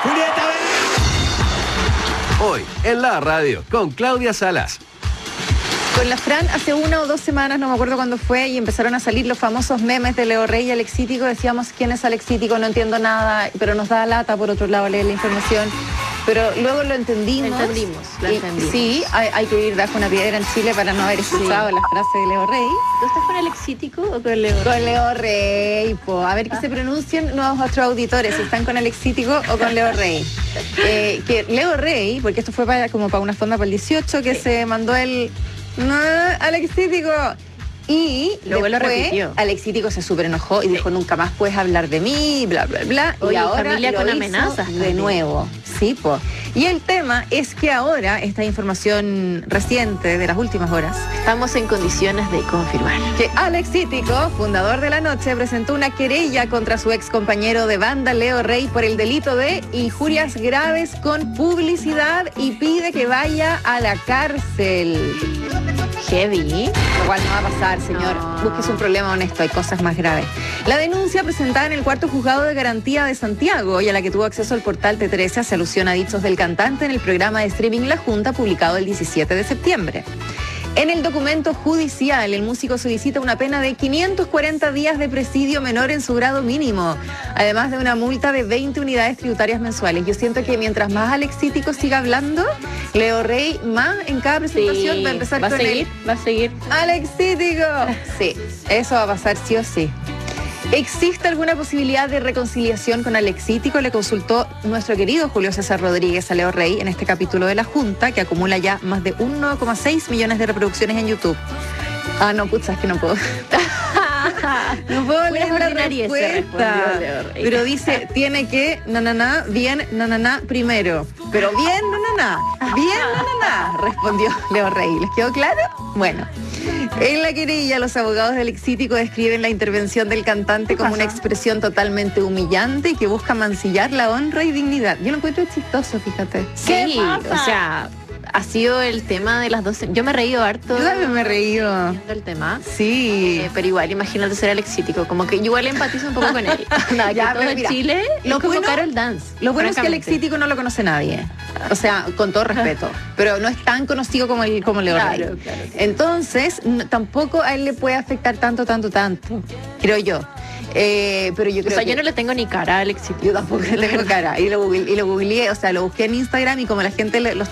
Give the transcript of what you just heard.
Julieta Hoy en la radio con Claudia Salas. Con la Fran hace 1 o 2 semanas, no me acuerdo cuándo fue, y empezaron a salir los famosos memes de Leo Rey y Alexítico. Decíamos, ¿quién es Alexítico? No entiendo nada, pero nos da lata, por otro lado, leer la información. Pero luego lo entendimos. Lo entendimos. Sí, hay que ir bajo una piedra en Chile para no haber escuchado la frase de Leo Rey. ¿Tú estás con Alexítico o con Leo Rey? Con Leo Rey, po. A ver que se pronuncien nuestros auditores, si están con Alexítico o con Leo Rey. Que Leo Rey, porque esto fue como para una fonda para el 18, que se mandó el... No, Alexítico. Y luego lo después repitió. Alexítico se súper enojó y dijo, nunca más puedes hablar de mí, bla, bla, bla. Oye, y ahora familia lo con hizo amenazas de también. nuevo. Sí, po. Y el tema es que ahora, esta información reciente de las últimas horas, Estamos en condiciones de confirmar. que Alexítico, fundador de La Noche, presentó una querella contra su ex compañero de banda, Leo Rey, por el delito de injurias graves con publicidad y pide que vaya a la cárcel. Heavy. Lo cual no va a pasar, señor. No. Búsquese un problema honesto, hay cosas más graves. La denuncia presentada en el cuarto juzgado de garantía de Santiago y a la que tuvo acceso el portal T13 hace alusión a dichos del cantante en el programa de streaming La Junta, publicado el 17 de septiembre. En el documento judicial, el músico solicita una pena de 540 días de presidio menor en su grado mínimo, además de una multa de 20 unidades tributarias mensuales. Yo siento que mientras más Alexítico siga hablando, Leo Rey más en cada presentación va a empezar va a con seguir, va a seguir. Alexítico. Sí, eso va a pasar sí o sí. ¿Existe alguna posibilidad de reconciliación con Alexítico? Le consultó nuestro querido Julio César Rodríguez a Leo Rey en este capítulo de La Junta, que acumula ya más de 1,6 millones de reproducciones en YouTube. Ah, no, pucha, es que no puedo. No puedo leer la ordinariedad, respuesta. respondió Leo Rey. Pero dice, tiene que, bien, primero. Pero bien, bien, respondió Leo Rey. ¿Les quedó claro? Bueno. En la querella, los abogados de Alexítico describen la intervención del cantante como una expresión totalmente humillante y que busca mancillar la honra y dignidad. Yo lo encuentro chistoso, fíjate. Sí, o sea, ha sido el tema de las 12. Yo me he reído harto. Yo también me he reído. viendo el tema. Sí. Pero igual, imagínate ser Alexítico. Como que yo igual empatizo un poco con él. Nada, Ya, que todo pero mira, Chile lo es como bueno- Carol Dance. Lo bueno es que francamente. Alexítico no lo conoce nadie. O sea, con todo respeto. Pero no es tan conocido como Leo Rey. Claro, sí. Entonces, tampoco a él le puede afectar tanto. Creo yo. Pero yo O creo sea, que... yo no le tengo ni cara a Alexítico. Yo tampoco le tengo cara. Y lo googleé, o sea, lo busqué en Instagram y como la gente lo